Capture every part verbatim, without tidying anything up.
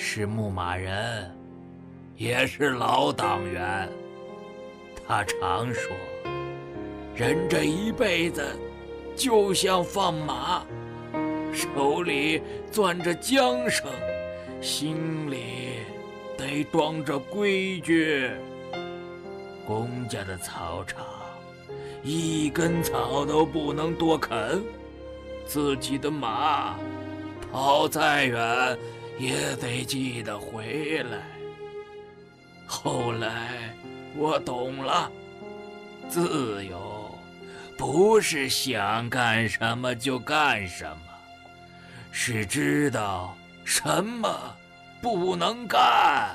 是牧马人，也是老党员。他常说，人这一辈子就像放马，手里攥着缰绳，心里得装着规矩。公家的草场，一根草都不能多啃，自己的马跑再远也得记得回来。后来我懂了，自由不是想干什么就干什么，是知道什么不能干。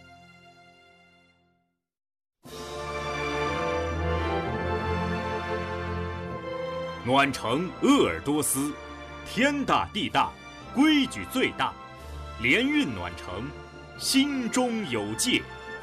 暖城鄂尔多斯，天大地大，规矩最大。联运暖城，心中有界。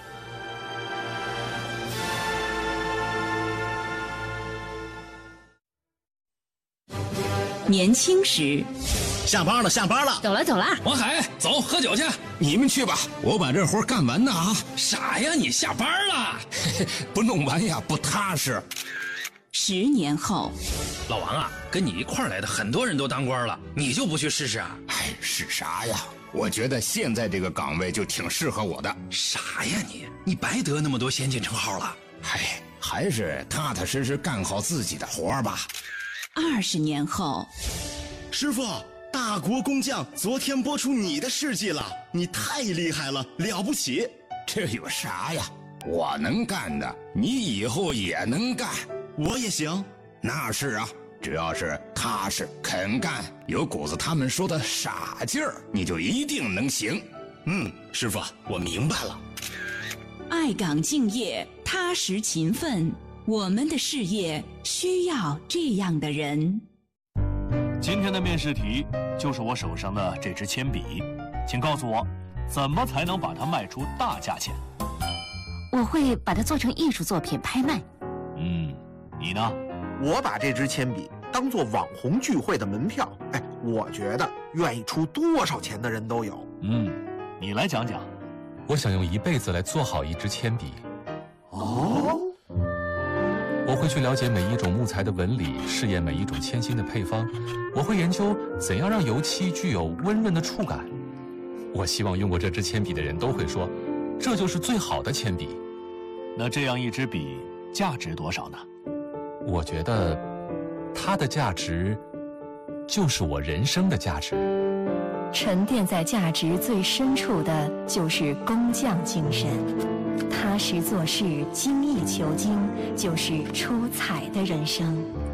年轻时， 下班了，下班了， 走了走了。 王海，走，喝酒去。 你们去吧，我把这活干完呢啊！ 傻呀，你下班了， 不弄完呀不踏实。 十年后， 老王啊，跟你一块儿来的很多人都当官了，你就不去试试啊？ 哎，是啥呀？我觉得现在这个岗位就挺适合我的。 啥呀你？你白得那么多先进称号了。 哎，还是踏踏实实干好自己的活吧。 二十年后， 师傅，大国工匠昨天播出你的事迹了，你太厉害了，了不起。 这有啥呀？我能干的，你以后也能干。 我也行。 那是啊，只要是踏实肯干，有股子他们说的傻劲儿，你就一定能行。 嗯，师傅，我明白了。 爱岗敬业，踏实勤奋，我们的事业需要这样的人。 今天的面试题就是我手上的这支铅笔，请告诉我，怎么才能把它卖出大价钱？ 我会把它做成艺术作品拍卖。 嗯，你呢？ 我把这支铅笔当做网红聚会的门票，哎，我觉得愿意出多少钱的人都有。 嗯，你来讲讲。 我想用一辈子来做好一支铅笔。 哦， 我会去了解每一种木材的纹理，试验每一种铅芯的配方。我会研究怎样让油漆具有温润的触感。我希望用过这支铅笔的人都会说，这就是最好的铅笔。 那这样一支笔价值多少呢？ 我觉得它的价值就是我人生的价值。 沉淀在价值最深处的就是工匠精神，踏实做事，精益求精，就是出彩的人生。